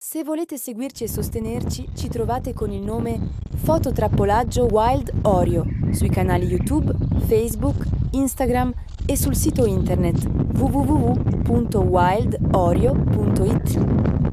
Se volete seguirci e sostenerci, ci trovate con il nome Fototrappolaggio Wild Oreo sui canali YouTube, Facebook, Instagram e sul sito internet www.wildoreo.it.